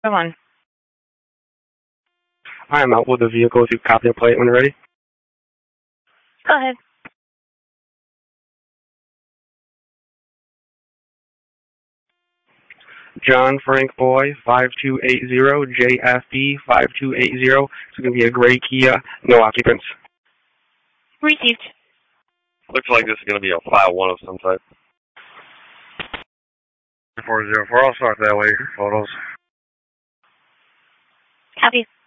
Come on. I am out with the vehicle. If you copy the plate when you're ready. Go ahead. John Frank Boy 5280 JFB 5280. It's going to be a gray Kia, no occupants. Received. Looks like this is going to be a file 1 of some type. 404, I'll start that way. Photos. Copy.